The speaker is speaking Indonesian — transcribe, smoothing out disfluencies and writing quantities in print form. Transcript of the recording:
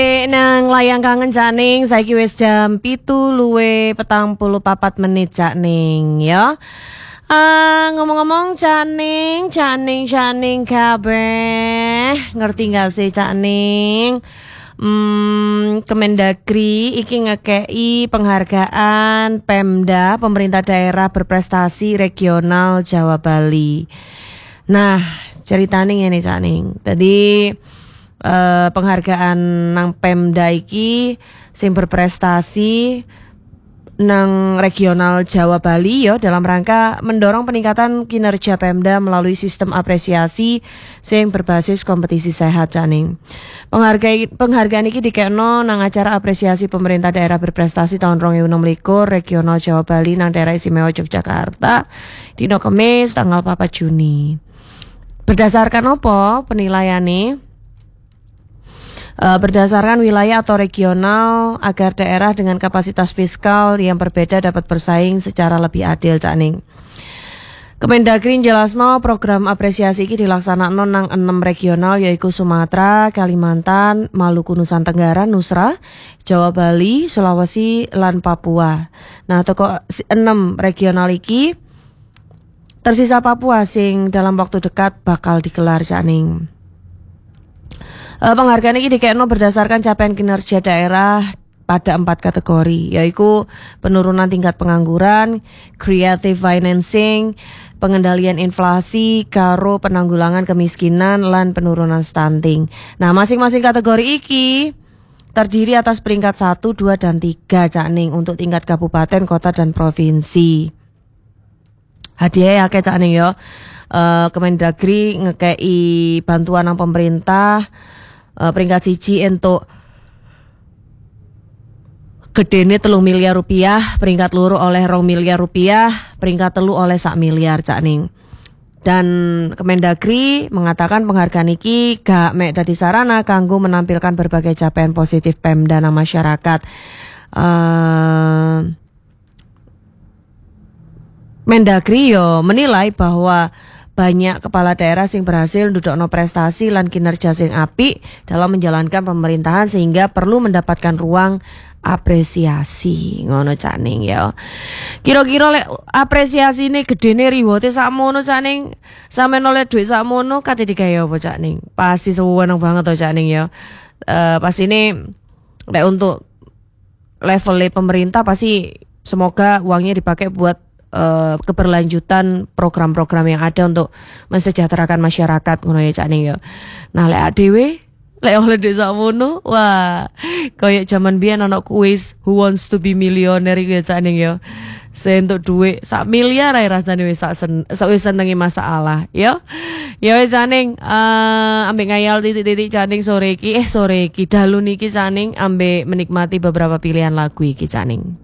Nang layang kangen Caning, saiki wis jam 7:44 Caning ya. Ngomong-ngomong Caning kabeh. Ngerti gak sih Caning? Kemendagri iki ngekei penghargaan Pemda pemerintah daerah berprestasi regional Jawa Bali. Nah, ceritane ngene Caning. Tadi penghargaan nang Pemda iki sing berprestasi nang regional Jawa Bali ya dalam rangka mendorong peningkatan kinerja Pemda melalui sistem apresiasi sing berbasis kompetisi sehat Caning. Penghargaan iki dikekno nang acara apresiasi pemerintah daerah berprestasi tahun 2026 regional Jawa Bali nang daerah istimewa Yogyakarta dino Kamis tanggal 4 Juni. Berdasarkan apa penilaiane? Berdasarkan wilayah atau regional agar daerah dengan kapasitas fiskal yang berbeda dapat bersaing secara lebih adil Caning. Kemendagri jelasno program apresiasi ini dilaksanakan nang 6 regional yaitu Sumatera, Kalimantan, Maluku Nusa Tenggara, Nusra, Jawa Bali, Sulawesi, lan Papua. Nah, toko 6 regional iki tersisa Papua sing dalam waktu dekat bakal digelar Caning. Penghargaan ini dikekno berdasarkan capaian kinerja daerah pada 4 kategori, yaitu penurunan tingkat pengangguran, creative financing, pengendalian inflasi, karo penanggulangan kemiskinan, lan penurunan stunting. Nah, masing-masing kategori iki terdiri atas peringkat 1, 2, dan 3 Caning untuk tingkat kabupaten, kota, dan provinsi. Hadiah akeh Caning ya. Kemendagri ngekei bantuan nang pemerintah peringkat 1 untuk gedene 3 miliar rupiah, peringkat 2 oleh 2 miliar rupiah, peringkat 3 oleh 1 miliar Caning. Dan Kemendagri mengatakan penghargaan iki gak mek dadi sarana kanggo menampilkan berbagai capaian positif Pemda nang masyarakat. Mendagri yo menilai bahwa banyak kepala daerah sing berhasil ndudukno prestasi lan kinerja sing apik dalam menjalankan pemerintahan sehingga perlu mendapatkan ruang apresiasi ngono Caning ya. Kira-kira lek apresiasi ini gedene riwote sakmono Caning, sampeyan oleh dhuwit sakmono kate digawe apa Caning? Pasti sewenang banget to Caning ya. Pasti ini lek untuk level pemerintah pasti semoga uangnya dipakai buat keberlanjutan program-program yang ada untuk mensejahterakan masyarakat ngono ya Caning ya. Nah lek dhewe lek oleh desa mono wah koyo zaman biyen ana kuis Who Wants to be Millionaire ya Caning ya. Entuk duit 1 miliar ae rasane wis senengi masalah ya. Ya wis Caning ambek ngayal titik-titik Caning sore iki dalu niki Caning ambek menikmati beberapa pilihan lagu iki Caning.